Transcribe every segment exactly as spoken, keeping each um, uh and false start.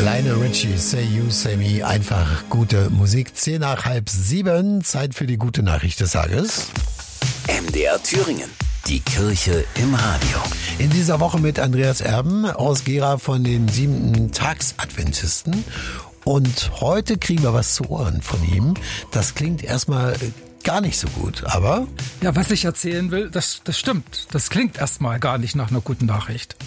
Lionel Richie, Say You, Say Me, einfach gute Musik. Zehn nach halb sieben, Zeit für die gute Nachricht des Tages. M D R Thüringen, die Kirche im Radio. In dieser Woche mit Andreas Erben aus Gera von den siebenten Tags-Adventisten. Und heute kriegen wir was zu Ohren von ihm. Das klingt erstmal gar nicht so gut, aber... Ja, was ich erzählen will, das, das stimmt. Das klingt erstmal gar nicht nach einer guten Nachricht.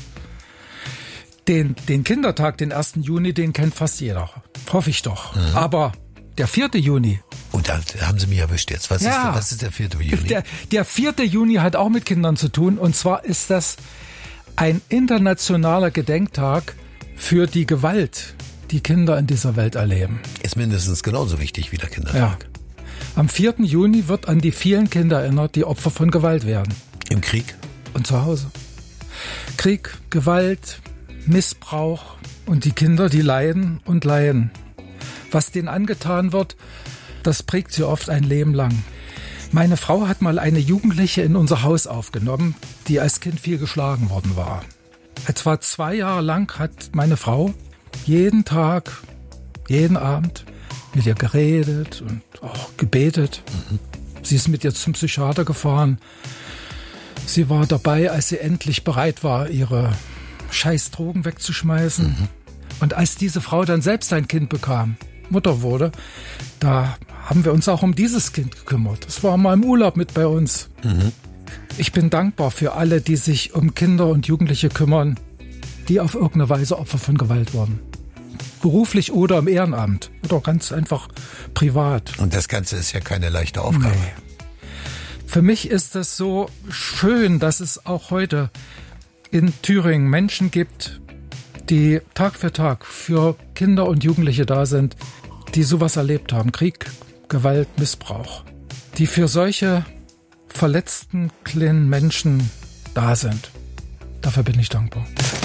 Den, den Kindertag, den ersten Juni, den kennt fast jeder. Hoffe ich doch. Mhm. Aber der vierte Juni... Und da haben Sie mich erwischt jetzt. Was, ja, ist, was ist der vierte Juni? Der, der vierte Juni hat auch mit Kindern zu tun. Und zwar ist das ein internationaler Gedenktag für die Gewalt, die Kinder in dieser Welt erleben. Ist mindestens genauso wichtig wie der Kindertag. Ja. Am vierten Juni wird an die vielen Kinder erinnert, die Opfer von Gewalt werden. Im Krieg? Und zu Hause. Krieg, Gewalt, Missbrauch und die Kinder, die leiden und leiden. Was denen angetan wird, das prägt sie oft ein Leben lang. Meine Frau hat mal eine Jugendliche in unser Haus aufgenommen, die als Kind viel geschlagen worden war. Etwa zwei Jahre lang hat meine Frau jeden Tag, jeden Abend mit ihr geredet und auch gebetet. Mhm. Sie ist mit ihr zum Psychiater gefahren. Sie war dabei, als sie endlich bereit war, ihre scheiß Drogen wegzuschmeißen. Mhm. Und als diese Frau dann selbst ein Kind bekam, Mutter wurde, da haben wir uns auch um dieses Kind gekümmert. Das war mal im Urlaub mit bei uns. Mhm. Ich bin dankbar für alle, die sich um Kinder und Jugendliche kümmern, die auf irgendeine Weise Opfer von Gewalt wurden. Beruflich oder im Ehrenamt oder ganz einfach privat. Und das Ganze ist ja keine leichte Aufgabe. Nee. Für mich ist es so schön, dass es auch heute in Thüringen Menschen gibt, die Tag für Tag für Kinder und Jugendliche da sind, die sowas erlebt haben. Krieg, Gewalt, Missbrauch. Die für solche verletzten kleinen Menschen da sind. Dafür bin ich dankbar.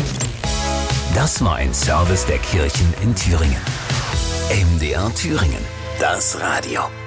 Das war ein Service der Kirchen in Thüringen. M D R Thüringen, das Radio.